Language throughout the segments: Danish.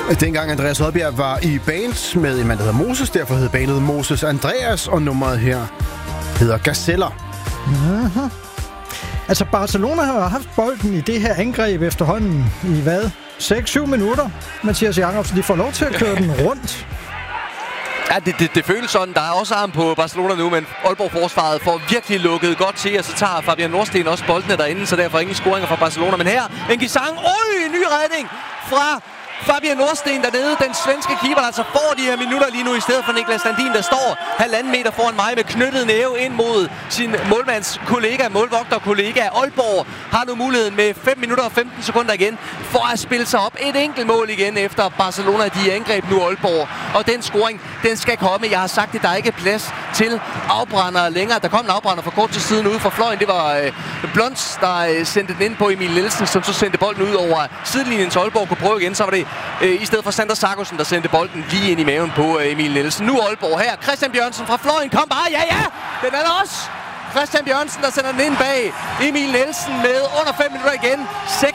Dengang Andreas Oddbjerg var i band med en mand, der hedder Moses, derfor hed bandet Moses Andreas, og nummeret her hedder Gazeller. Mm-hmm. Altså, Barcelona har haft bolden i det her angreb efterhånden i hvad? 6-7 minutter. Mathias Jacobsen, de får lov til at køre den rundt. Ja, det føles sådan. Der er også arm på Barcelona nu, men Aalborg-forsvaret får virkelig lukket godt til, og så tager Fabian Nordsten også boldene derinde, så derfor ingen scoringer fra Barcelona. Men her, en Gisang. Ny redning fra Fabian Nordsten dernede, den svenske keeper, der altså får de her minutter lige nu, i stedet for Niklas Landin, der står 1,5 meter foran mig med knyttet næve ind mod sin målmandskollega, målvogterkollega. Aalborg har nu muligheden med 5 minutter og 15 sekunder igen for at spille sig op. Et enkelt mål igen efter Barcelona, de angreb nu Aalborg. Og den scoring, den skal komme. Jeg har sagt, at der er ikke plads til afbrændere længere. Der kom en afbrænder for kort tid siden ude fra fløjen. Det var Blons, der sendte den ind på Emil Nielsen, som så sendte bolden ud over sidelinjen, så Aalborg kunne prøve igen. Så var det i stedet for Sander Sargussen, der sendte bolden lige ind i maven på Emil Nielsen. Nu Aalborg her. Christian Bjørnsen fra fløjen. Kom bare. Ja! Den er der også. Christian Bjørnsen, der sender den ind bag Emil Nielsen med under 5 minutter igen.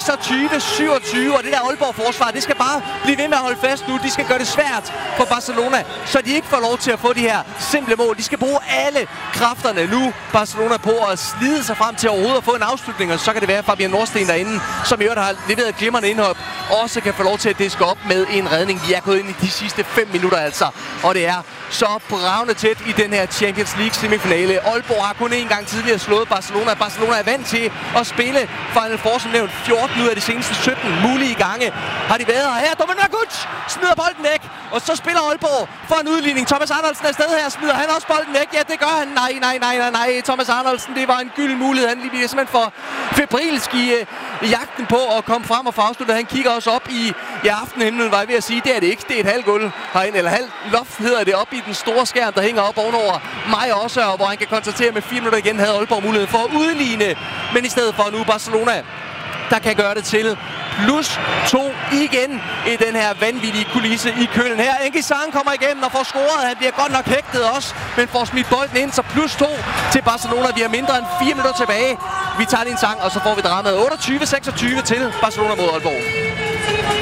26-27, og det der Aalborg-forsvar, det skal bare blive ved med at holde fast nu. De skal gøre det svært for Barcelona, så de ikke får lov til at få de her simple mål. De skal bruge alle kræfterne nu, Barcelona, på at slide sig frem til overhovedet at få en afslutning, og så kan det være, at Fabian Nordsten derinde, som i øvrigt har leveret glimrende indhop, også kan få lov til at diske op med en redning. De er gået ind i de sidste 5 minutter altså, og det er så bravende tæt i den her Champions League semifinale. Aalborg har kun en gang tidligere slået Barcelona. Barcelona er vant til at spille Final Four, som nævnt, 14 ud af de seneste 17 mulige gange har de været her. Domen Naguc smider bolden væk, og så spiller Aalborg for en udligning. Thomas Arnoldsen er afsted her, smider han også bolden væk? Ja, det gør han. Nej. Thomas Arnoldsen, det var en gyld mulighed. Han bliver simpelthen for febrilsk i jagten på at komme frem og få afsluttet. Han kigger også op i aftenhimlen, var jeg ved at sige. Det er det ikke. Det er et halvt gulv herinde, eller halv loft hedder det, op i den store skærm, der hænger op ovenover mig også, og hvor han kan konstatere, med 4 minutter igen havde Aalborg mulighed for at udligne. Men i stedet for nu Barcelona, der kan gøre det til +2 igen i den her vanvittige kulisse i Køln. Her Engisang kommer igennem og får scoret. Han bliver godt nok hægtet også, men får smidt bolden ind, så +2 til Barcelona. Vi har mindre end 4 minutter tilbage. Vi tager lige en sang, og så får vi dramaet 28-26 til Barcelona mod Aalborg.